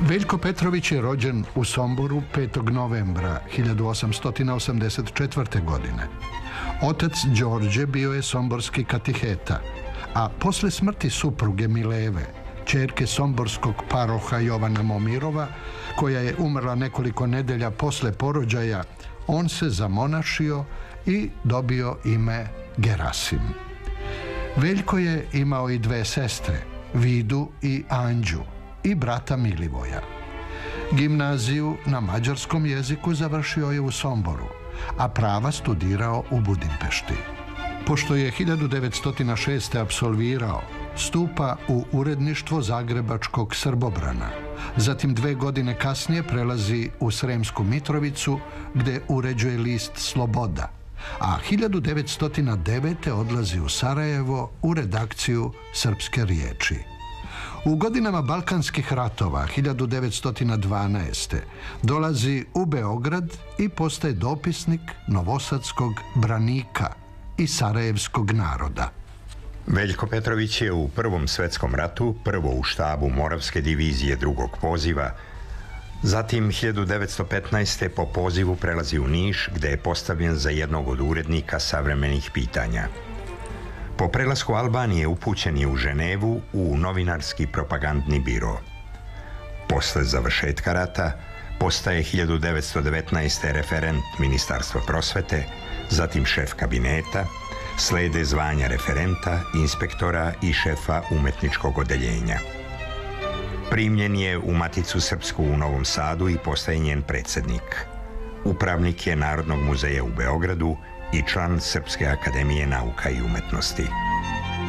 Veljko Petrović je rođen u Somboru 5. novembra 1884. godine. Otac Đorđe bio je somborski katiheta, a posle smrti supruge Mileve, ćerke somborskog paroha Jovana Momirova, koja je umrla nekoliko nedelja posle porođaja, on se zamonašio i dobio ime Gerasim. Veljko je imao i dve sestre, Vidu i Anđu, i brata Milivoja. Gimnaziju na mađarskom jeziku završio je u Somboru, a prava studirao u Budimpešti. Pošto je 1906. apsolvirao, stupa u uredništvo zagrebačkog Srbobrana. Zatim 2 godine kasnije prelazi u Sremsku Mitrovicu, gde uređuje list Sloboda, a 1909. odlazi u Sarajevo u redakciju Srpske riječi. U godinama Balkanskih ratova 1912. dolazi u Beograd i postaje dopisnik Novosadskog Branika i Sarajevskog naroda. Veljko Petrović je u Prvom svetskom ratu, prvo u štabu Moravske divizije drugog poziva, zatim 1915. po pozivu prelazi u Niš, gde je postavljen za jednog od urednika savremenih pitanja. Po prelasku Albanije upućen je u Ženevu u novinarski propagandni biro. Posle završetka rata postaje 1919. referent Ministarstva prosvete, zatim šef kabineta, slede zvanja referenta, inspektora i šefa umetničkog odeljenja. Primljen je u Maticu Srpsku u Novom Sadu i postaje njen predsjednik. Upravnik je Narodnog muzeja u Beogradu i član Srpske akademije nauka i umetnosti.